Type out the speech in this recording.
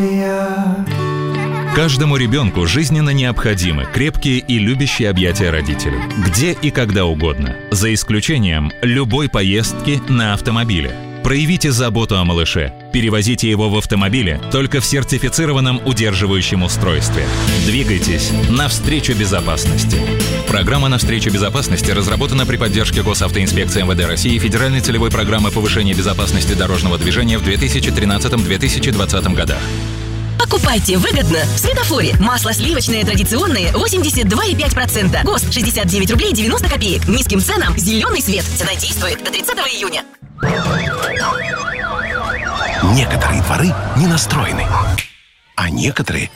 Каждому ребенку жизненно необходимы крепкие и любящие объятия родителей. Где и когда угодно. За исключением любой поездки на автомобиле. Проявите заботу о малыше. Перевозите его в автомобиле только в сертифицированном удерживающем устройстве. Двигайтесь навстречу безопасности. Программа «Навстречу безопасности» разработана при поддержке Госавтоинспекции МВД России и Федеральной целевой программы повышения безопасности дорожного движения в 2013-2020 годах. Покупайте выгодно в Светофоре. Масло сливочное традиционное 82,5%. ГОСТ 69 рублей 90 копеек. Низким ценам зеленый свет. Цена действует до 30 июня. Некоторые дворы не настроены, а некоторые